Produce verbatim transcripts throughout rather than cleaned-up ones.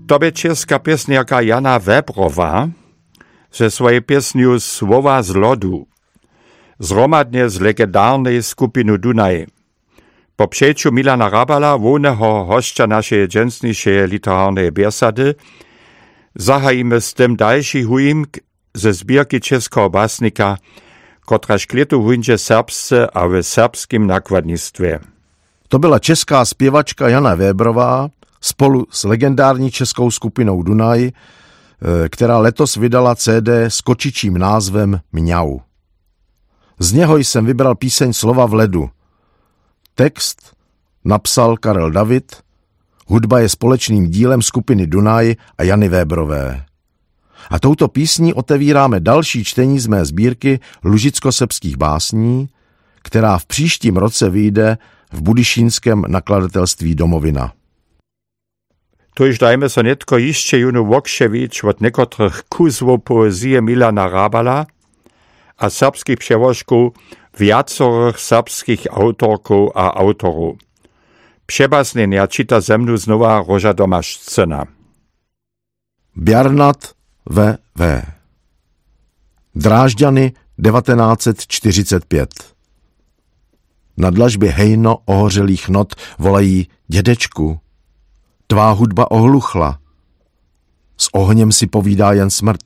To by česká pěsněrka Jana Webrová ze swojej pěsniu Słowa z lodu, zromadnie z legendárnej skupiny Dunaj. Po przejściu Milana Rabala, wójnego hościa naszej dżęsniejszej literarnej biesady, zahajimy z tym dalszy hujimk ze zbierki czeskiego basnika, kotraž kletu hunže serbsce a v serbském nakladnictwie. To byla česká zpěvačka Jana Webrová spolu s legendární českou skupinou Dunaj, která letos vydala C D s kočičím názvem Mňau. Z něho jsem vybral píseň Slova v ledu. Text napsal Karel David, hudba je společným dílem skupiny Dunaj a Jany Webrové. A touto písní otevíráme další čtení z mé sbírky lužicko-srbských básní, která v příštím roce vyjde v budyšínském nakladatelství Domovina. Tuž dajme se netko ještě junu vokševič od nekotrych kusów poezie Milana Rabala a serbských přeložků viacerých serbských autorků a autorů. Přebasnenia čita ze mnu znova Roža Domašcena. Bjarnat V. V. Drážďany devatenáct set čtyřicet pět. Na dlažbě hejno ohořelých not volají: dědečku, tvá hudba ohluchla, s ohněm si povídá jen smrt.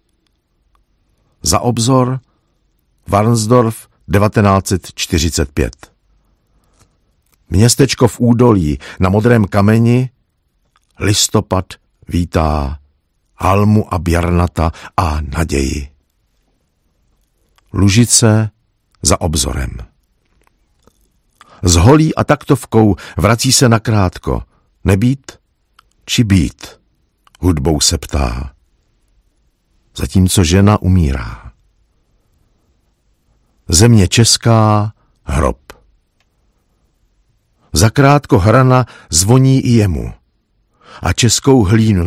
Za obzor Varnsdorf devatenáct set čtyřicet pět. Městečko v údolí na modrém kameni, listopad vítá Halmu a Bjarnata a naději. Lužice za obzorem. S holí a taktovkou vrací se nakrátko. Nebýt či být, hudbou se ptá. Zatímco žena umírá. Země česká, hrob. Zakrátko hrana zvoní i jemu a českou hlínu